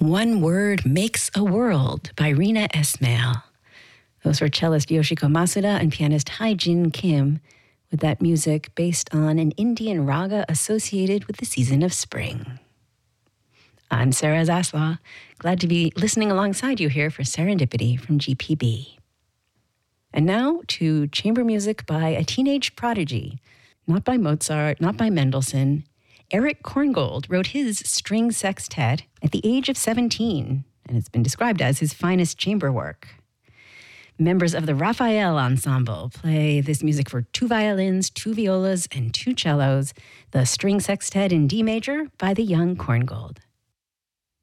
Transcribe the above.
One Word Makes a World by Rina Esmail. Those were cellist Yoshiko Masuda and pianist Haijin Kim, with that music based on an Indian raga associated with the season of spring. I'm Sarah Zaslaw, glad to be listening alongside you here for Serendipity from GPB. And now to chamber music by a teenage prodigy, not by Mozart, not by Mendelssohn. Erich Korngold wrote his string sextet at the age of 17, and it's been described as his finest chamber work. Members of the Raphael Ensemble play this music for 2 violins, 2 violas, and 2 cellos, the string sextet in D major by the young Korngold.